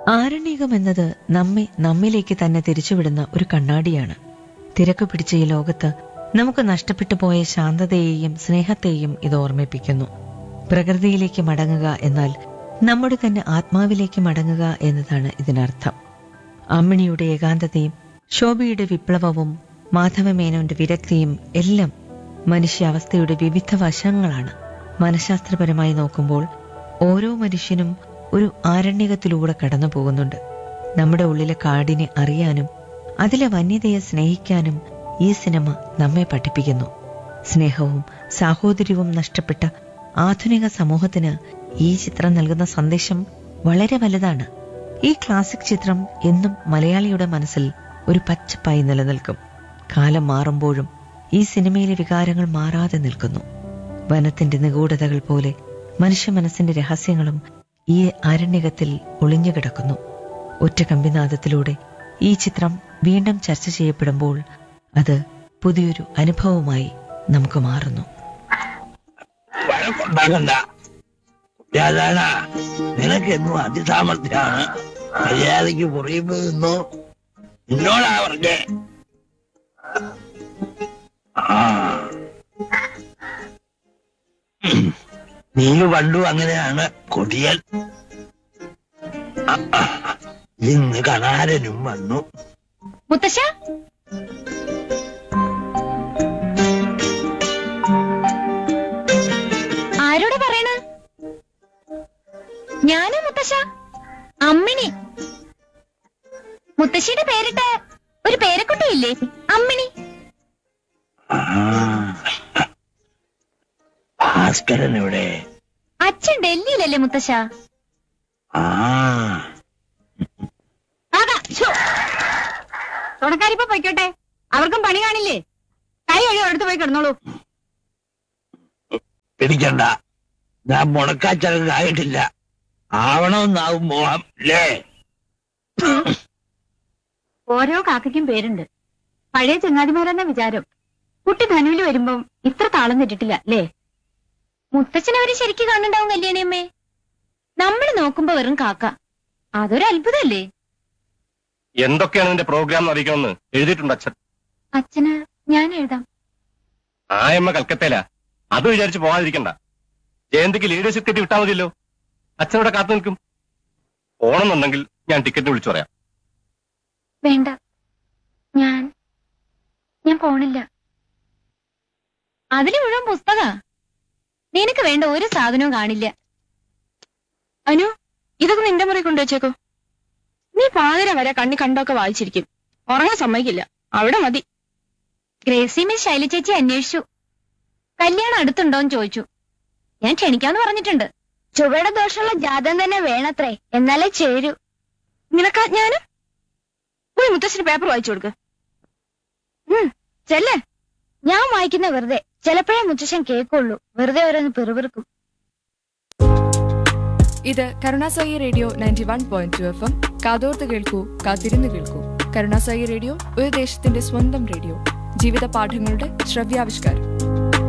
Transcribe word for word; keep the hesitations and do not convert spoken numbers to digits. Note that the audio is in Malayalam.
ആരണ്യകം എന്നത് നമ്മെ നമ്മിലേക്ക് തന്നെ തിരിച്ചുവിടുന്ന ഒരു കണ്ണാടിയാണ്. തിരക്ക് പിടിച്ച ഈ ലോകത്ത് നമുക്ക് നഷ്ടപ്പെട്ടു പോയ ശാന്തതയെയും സ്നേഹത്തെയും ഇത് ഓർമ്മിപ്പിക്കുന്നു. പ്രകൃതിയിലേക്ക് മടങ്ങുക എന്നാൽ നമ്മുടെ തന്നെ ആത്മാവിലേക്ക് മടങ്ങുക എന്നതാണ് ഇതിനർത്ഥം. അമ്മിണിയുടെ ഏകാന്തതയും ശോഭയുടെ വിപ്ലവവും മാധവമേനോന്റെ വിരക്തിയും എല്ലാം മനുഷ്യാവസ്ഥയുടെ വിവിധ വശങ്ങളാണ്. മനഃശാസ്ത്രപരമായി നോക്കുമ്പോൾ ഓരോ മനുഷ്യനും ഒരു ആരണ്യകത്തിലൂടെ കടന്നു പോകുന്നുണ്ട്. നമ്മുടെ ഉള്ളിലെ കാടിനെ അറിയാനും അതിലെ വന്യതയെ സ്നേഹിക്കാനും ഈ സിനിമ നമ്മെ പഠിപ്പിക്കുന്നു. സ്നേഹവും സാഹോദര്യവും നഷ്ടപ്പെട്ട ആധുനിക സമൂഹത്തിന് ഈ ചിത്രം നൽകുന്ന സന്ദേശം വളരെ വലുതാണ്. ഈ ക്ലാസിക് ചിത്രം എന്നും മലയാളിയുടെ മനസ്സിൽ ഒരു പച്ചപ്പായി നിലനിൽക്കും. കാലം മാറുമ്പോഴും ഈ സിനിമയിലെ വികാരങ്ങൾ മാറാതെ നിൽക്കുന്നു. വനത്തിന്റെ നിഗൂഢതകൾ പോലെ മനുഷ്യ മനസ്സിന്റെ രഹസ്യങ്ങളും ഈ ആരണ്യകത്തിൽ ഒളിഞ്ഞുകിടക്കുന്നു. ഒറ്റ കമ്പിനാദത്തിലൂടെ ഈ ചിത്രം വീണ്ടും ചർച്ച ചെയ്യപ്പെടുമ്പോൾ അത് പുതിയൊരു അനുഭവമായി നമുക്ക് മാറുന്നു. വഴക്കുണ്ടാക്കണ്ട രാധാണ, നിനക്കെന്നും അതിസാമർഥ്യമാണ്. മര്യാദയ്ക്ക് പുറയുമ്പോ നിന്നോ. എന്നോടാ പറഞ്ഞേ. ആ നീ പണ്ടും അങ്ങനെയാണ് കൊടിയൽ. ഇന്ന് കണാരനും വന്നു. മുത്തശ്ശ, ആരോടെ പറയണ? ഞാനാ മുത്തശ്ശ, അമ്മിണി. മുത്തശ്ശിയുടെ പേരിട്ട് ഒരു പേരക്കുട്ടിയില്ലേ, അമ്മിണി. ഭാസ്കരൻ എവിടെ? അച്ഛൻ ഡൽഹിയിലല്ലേ മുത്തശ്ശ? ആ തുണക്കാരിപ്പോ പൊയ്ക്കോട്ടെ, അവർക്കും പണി കാണില്ലേ. കൈ കഴിയോ, അടുത്ത് പോയി കിടന്നോളൂ. പിടിക്കണ്ട, ഞാൻ മുടക്കാച്ചടങ്ങ് ആയിട്ടില്ല. ആവണമെന്നാവും മോഹം അല്ലേ? ഓരോ കാക്കയ്ക്കും പേരുണ്ട്. പഴയ ചങ്ങാതിമാരെന്ന വിചാരം. കുട്ടി ധനുവിൽ വരുമ്പം ഇത്ര താളം തെറ്റിട്ടില്ല അല്ലേ? മുത്തച്ഛനവര് ശരിക്കും കാണുന്നുണ്ടാവും കല്യാണിയമ്മേ. നമ്മൾ നോക്കുമ്പോ വെറും കാക്ക. അതൊരു അത്ഭുതല്ലേ? എന്തൊക്കെയാണ് നിന്റെ പ്രോഗ്രാം അറിയിക്കണമെന്ന് എഴുതിയിട്ടുണ്ട് അച്ഛൻ. അച്ഛന് ഞാൻ എഴുതാം. ആയമ്മ കൽക്കത്തയിലാ, അത് വിചാരിച്ച് പോകാതിരിക്കണ്ട. ജയന്തിക്ക് ലീഡേഴ്ഷിപ്പ് ടിക്കറ്റ് വിട്ടാൽ മതിയല്ലോ. അച്ഛനോടെ കാത്തു നിൽക്കും. പോണമെന്നുണ്ടെങ്കിൽ ഞാൻ ടിക്കറ്റ് വിളിച്ചു പറയാം. വേണ്ട, ഞാൻ ഞാൻ പോണില്ല. അതിന് മുഴുവൻ പുസ്തക. നിനക്ക് വേണ്ട ഒരു സാധനവും കാണില്ല. അനു, ഇതൊക്കെ നിന്റെ മുറി കൊണ്ടുവച്ചേക്കോ. നീ പാതിര വരെ കണ്ണി കണ്ടൊക്കെ വായിച്ചിരിക്കും. ഉറങ്ങാൻ സമ്മതിക്കില്ല. അവിടെ മതി. ഗ്രേസി മിസ് ശൈല ചേച്ചി അന്വേഷിച്ചു. കല്യാണം അടുത്തുണ്ടോന്ന് ചോദിച്ചു. ഞാൻ ക്ഷണിക്കാന്ന് പറഞ്ഞിട്ടുണ്ട്. ചുവയുടെ ദോഷമുള്ള ജാതം തന്നെ വേണത്രേ, എന്നാലേ ചേരൂ. നിനക്കാ ഞാനും പോയി മുത്തശ്ശിന് പേപ്പർ വായിച്ചു കൊടുക്ക്. ചെല്ലേ. ഞാൻ വായിക്കുന്ന വെറുതെ. ചിലപ്പോഴേ മുത്തശ്ശൻ കേൾക്കുള്ളൂ. വെറുതെ ഓരോന്ന് പെറുപിറുക്കും. ഇത് Karunasai radio ninety one point two F M. കാതോർത്ത് കേൾക്കൂ, കാത്തിരുന്ന് കേൾക്കൂ. കരുണാസായി റേഡിയോ ഒരു ദേശത്തിന്റെ സ്വന്തം റേഡിയോ. ജീവിത പാഠങ്ങളുടെ ശ്രവ്യാവിഷ്കാരം.